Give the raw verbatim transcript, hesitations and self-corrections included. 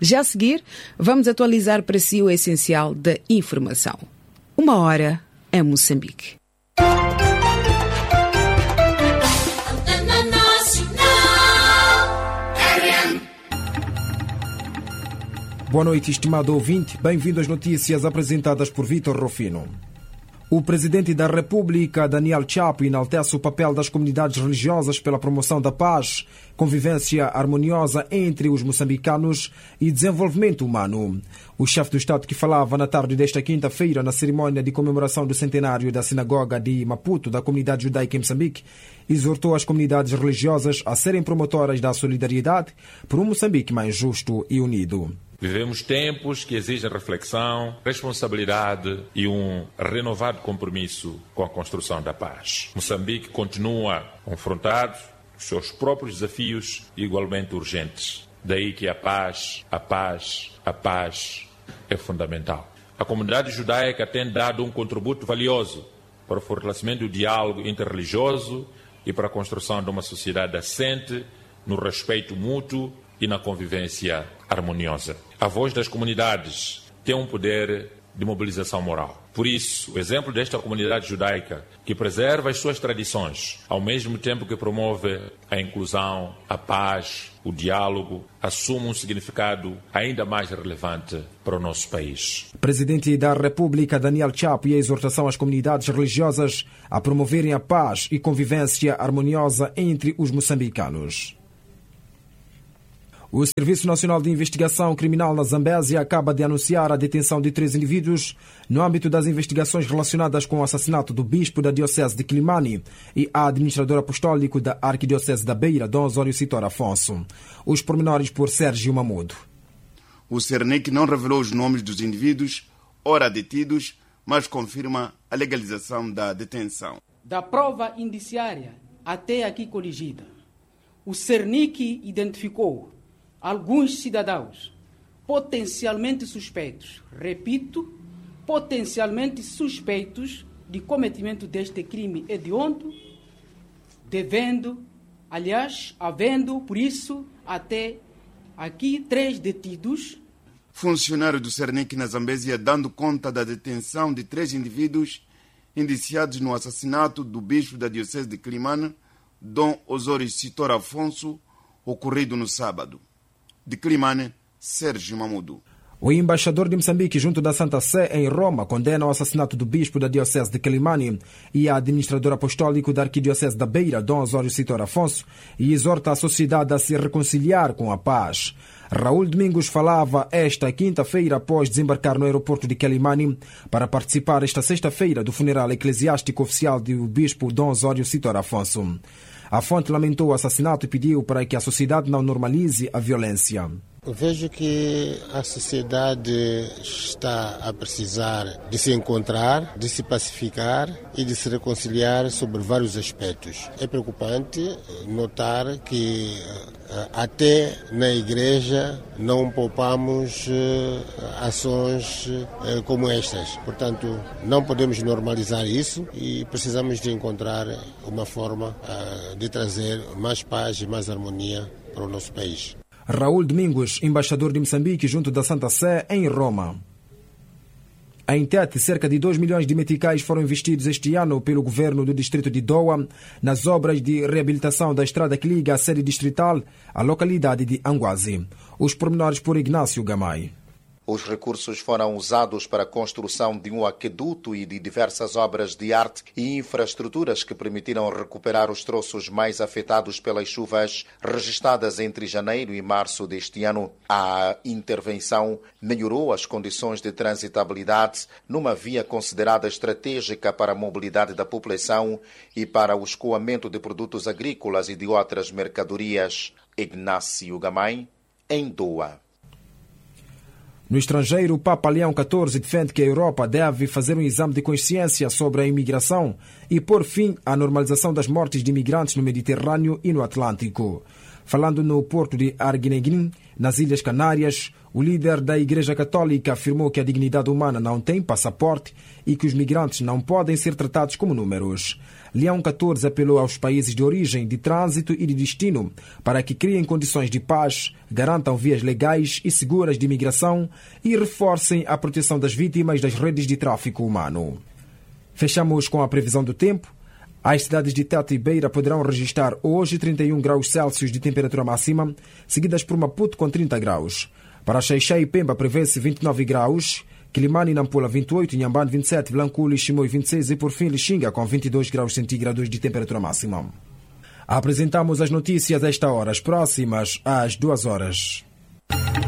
Já a seguir, vamos atualizar para si o essencial da informação. Uma hora em Moçambique. Boa noite, estimado ouvinte. Bem-vindo às notícias apresentadas por Vítor Rufino. O presidente da República, Daniel Chapo, enaltece o papel das comunidades religiosas pela promoção da paz, convivência harmoniosa entre os moçambicanos e desenvolvimento humano. O chefe do Estado, que falava na tarde desta quinta-feira na cerimônia de comemoração do centenário da Sinagoga de Maputo da comunidade judaica em Moçambique, exortou as comunidades religiosas a serem promotoras da solidariedade por um Moçambique mais justo e unido. Vivemos tempos que exigem reflexão, responsabilidade e um renovado compromisso com a construção da paz. Moçambique continua confrontado com os seus próprios desafios igualmente urgentes. Daí que a paz, a paz, a paz é fundamental. A comunidade judaica tem dado um contributo valioso para o fortalecimento do diálogo interreligioso e para a construção de uma sociedade assente no respeito mútuo e na convivência harmoniosa. A voz das comunidades tem um poder de mobilização moral. Por isso, o exemplo desta comunidade judaica, que preserva as suas tradições, ao mesmo tempo que promove a inclusão, a paz, o diálogo, assume um significado ainda mais relevante para o nosso país. Presidente da República, Daniel Chapo, e a exortação às comunidades religiosas a promoverem a paz e convivência harmoniosa entre os moçambicanos. O Serviço Nacional de Investigação Criminal na Zambésia acaba de anunciar a detenção de três indivíduos no âmbito das investigações relacionadas com o assassinato do bispo da Diocese de Quilimane e a administrador apostólico da Arquidiocese da Beira, Dom Osório Citor Afonso. Os pormenores por Sérgio Mamudo. O Cernic não revelou os nomes dos indivíduos, ora detidos, mas confirma a legalização da detenção. Da prova indiciária até aqui coligida, o Cernic identificou alguns cidadãos potencialmente suspeitos, repito, potencialmente suspeitos de cometimento deste crime hediondo, devendo, aliás, havendo, por isso, até aqui três detidos. Funcionário do Cernic na Zambésia dando conta da detenção de três indivíduos indiciados no assassinato do bispo da Diocese de Quilimane, Dom Osório Citor Afonso, ocorrido no sábado. De Quilimane, Sérgio Mamudo. O embaixador de Moçambique junto da Santa Sé em Roma condena o assassinato do bispo da Diocese de Quilimane e a administrador apostólico da Arquidiocese da Beira, Dom Osório Citor Afonso, e exorta a sociedade a se reconciliar com a paz. Raul Domingos falava esta quinta-feira após desembarcar no aeroporto de Quilimane para participar esta sexta-feira do funeral eclesiástico oficial do bispo Dom Osório Citor Afonso. A fonte lamentou o assassinato e pediu para que a sociedade não normalize a violência. Vejo que a sociedade está a precisar de se encontrar, de se pacificar e de se reconciliar sobre vários aspectos. É preocupante notar que até na igreja não poupamos ações como estas. Portanto, não podemos normalizar isso e precisamos de encontrar uma forma de trazer mais paz e mais harmonia para o nosso país. Raul Domingos, embaixador de Moçambique junto da Santa Sé em Roma. Em Tete, cerca de dois milhões de meticais foram investidos este ano pelo governo do distrito de Doa nas obras de reabilitação da estrada que liga a sede distrital à localidade de Anguazi. Os pormenores por Ignácio Gamay. Os recursos foram usados para a construção de um aqueduto e de diversas obras de arte e infraestruturas que permitiram recuperar os troços mais afetados pelas chuvas registradas entre janeiro e março deste ano. A intervenção melhorou as condições de transitabilidade numa via considerada estratégica para a mobilidade da população e para o escoamento de produtos agrícolas e de outras mercadorias. Ignácio Gamay, em Doa. No estrangeiro, o Papa Leão catorze defende que a Europa deve fazer um exame de consciência sobre a imigração e pôr fim à normalização das mortes de imigrantes no Mediterrâneo e no Atlântico. Falando no porto de Arguineguín, nas Ilhas Canárias, o líder da Igreja Católica afirmou que a dignidade humana não tem passaporte e que os migrantes não podem ser tratados como números. Leão catorze apelou aos países de origem, de trânsito e de destino para que criem condições de paz, garantam vias legais e seguras de imigração e reforcem a proteção das vítimas das redes de tráfico humano. Fechamos com a previsão do tempo. As cidades de Tete e Beira poderão registrar hoje trinta e um graus Celsius de temperatura máxima, seguidas por Maputo com trinta graus. Para Xai-Xai e Pemba prevê-se vinte e nove graus, Quilimane e Nampula vinte e oito, Inhambane vinte e sete, Blancula e Chimoio vinte e seis e por fim Lixinga com vinte e dois graus centígrados de temperatura máxima. Apresentamos as notícias a esta hora, as próximas às duas horas.